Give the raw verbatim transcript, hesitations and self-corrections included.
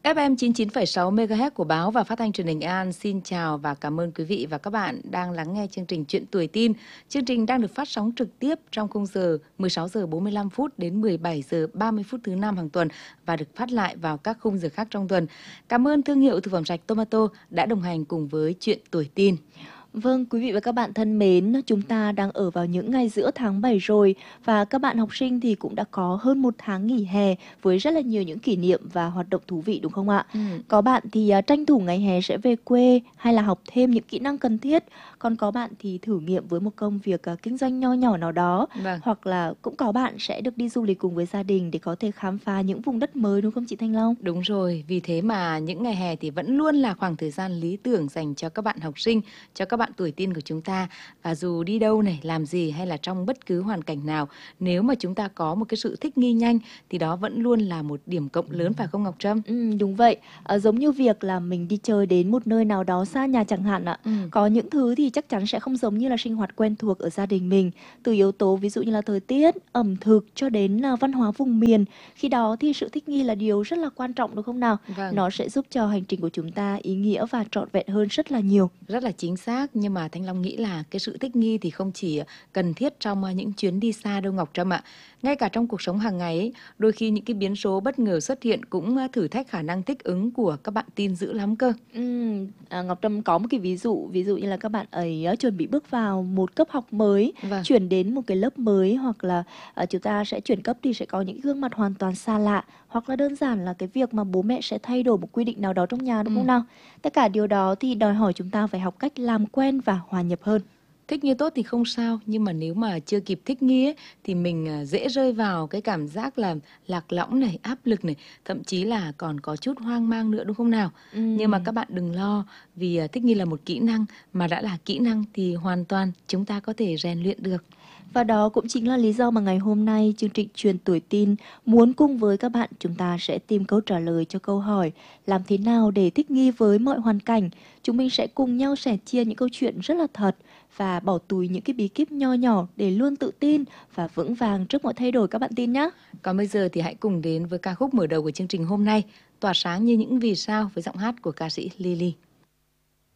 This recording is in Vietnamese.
ép em chín mươi chín phẩy sáu MHz của báo và phát thanh truyền hình Nghệ An xin chào và cảm ơn quý vị và các bạn đang lắng nghe chương trình Chuyện Tuổi Tin. Chương trình đang được phát sóng trực tiếp trong khung giờ mười sáu giờ bốn mươi lăm phút đến mười bảy giờ ba mươi phút thứ năm hàng tuần và được phát lại vào các khung giờ khác trong tuần. Cảm ơn thương hiệu thực phẩm sạch Tomato đã đồng hành cùng với Chuyện Tuổi Tin. Vâng, quý vị và các bạn thân mến, chúng ta đang ở vào những ngày giữa tháng bảy rồi và các bạn học sinh thì cũng đã có hơn một tháng nghỉ hè với rất là nhiều những kỷ niệm và hoạt động thú vị đúng không ạ? Ừ. Có bạn thì uh, tranh thủ ngày hè sẽ về quê hay là học thêm những kỹ năng cần thiết, còn có bạn thì thử nghiệm với một công việc uh, kinh doanh nho nhỏ nào đó, Vâng. hoặc là cũng có bạn sẽ được đi du lịch cùng với gia đình để có thể khám phá những vùng đất mới đúng không chị Thanh Long? Đúng rồi, vì thế mà những ngày hè thì vẫn luôn là khoảng thời gian lý tưởng dành cho các bạn học sinh, cho các bạn tuổi tin của chúng ta. Và dù đi đâu này, làm gì hay là trong bất cứ hoàn cảnh nào, nếu mà chúng ta có một cái sự thích nghi nhanh thì đó vẫn luôn là một điểm cộng lớn, phải không Ngọc Trâm? Ừ, đúng vậy. À, giống như việc là mình đi chơi đến một nơi nào đó xa nhà chẳng hạn ạ. Ừ. Có những thứ thì chắc chắn sẽ không giống như là sinh hoạt quen thuộc ở gia đình mình. Từ yếu tố ví dụ như là thời tiết, ẩm thực cho đến là văn hóa vùng miền. Khi đó thì sự thích nghi là điều rất là quan trọng đúng không nào? Vâng. Nó sẽ giúp cho hành trình của chúng ta ý nghĩa và trọn vẹn hơn rất là nhiều. Rất là chính xác, nhưng mà Thanh Long nghĩ là cái sự thích nghi thì không chỉ cần thiết trong những chuyến đi xa đâu Ngọc Trâm ạ. Ngay cả trong cuộc sống hàng ngày ấy, đôi khi những cái biến số bất ngờ xuất hiện cũng thử thách khả năng thích ứng của các bạn tin dữ lắm cơ. Ừ, à, Ngọc Trâm có một cái ví dụ, ví dụ như là các bạn ấy uh, chuẩn bị bước vào một cấp học mới, Vâng. chuyển đến một cái lớp mới, hoặc là uh, chúng ta sẽ chuyển cấp thì sẽ có những gương mặt hoàn toàn xa lạ, hoặc là đơn giản là cái việc mà bố mẹ sẽ thay đổi một quy định nào đó trong nhà đúng Ừ. không nào? Tất cả điều đó thì đòi hỏi chúng ta phải học cách làm quen và hòa nhập hơn. Thích nghi tốt thì không sao, nhưng mà nếu mà chưa kịp thích nghi ấy, thì mình dễ rơi vào cái cảm giác là lạc lõng này, áp lực này, thậm chí là còn có chút hoang mang nữa đúng không nào? Ừ. Nhưng mà các bạn đừng lo, vì thích nghi là một kỹ năng, mà đã là kỹ năng thì hoàn toàn chúng ta có thể rèn luyện được. Và đó cũng chính là lý do mà ngày hôm nay chương trình Truyền Tuổi Tin muốn cùng với các bạn chúng ta sẽ tìm câu trả lời cho câu hỏi làm thế nào để thích nghi với mọi hoàn cảnh. Chúng mình sẽ cùng nhau sẻ chia những câu chuyện rất là thật và bỏ túi những cái bí kíp nho nhỏ để luôn tự tin và vững vàng trước mọi thay đổi các bạn tin nhé. Còn bây giờ thì hãy cùng đến với ca khúc mở đầu của chương trình hôm nay, Tỏa sáng như những vì sao với giọng hát của ca sĩ Lily.